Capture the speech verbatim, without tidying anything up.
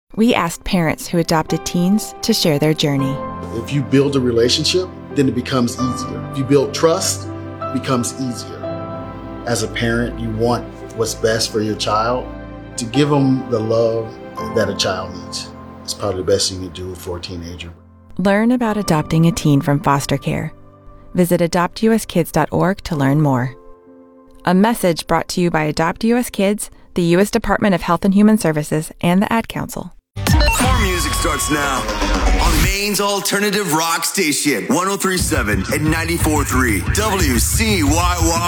We asked parents who adopted teens to share their journey. If you build a relationship, then it becomes easier. If you build trust, it becomes easier. As a parent, you want what's best for your child. To give them the love that a child needs. It's probably the best you can do for a teenager. Learn about adopting a teen from foster care. Visit adopt u s kids dot org to learn more. A message brought to you by Adopt U S Kids, the U S Department of Health and Human Services, and the Ad Council. More music starts now on Maine's alternative rock station, one oh three point seven and ninety-four point three W C Y Y.